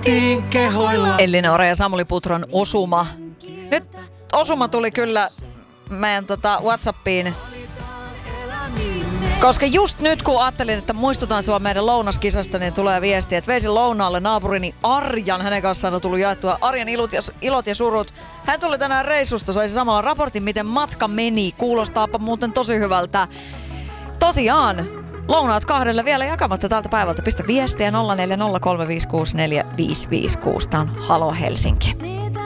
Elinora ja Samuli Putron osuma. Nyt osuma tuli kyllä meidän WhatsAppiin. Koska just nyt kun ajattelin, että muistutan sua meidän lounaskisasta, niin tulee viesti, että veisin lounaalle naapurini Arjan. Hänen kanssaan on tullut jaettua Arjan ilot ja surut. Hän tuli tänään reissusta, saisi samalla raportin, miten matka meni. Kuulostaapa muuten tosi hyvältä. Tosiaan, lounaat kahdelle vielä jakamatta tältä päivältä. Pistä viestiä 0403564556. Tää on Halo Helsinki.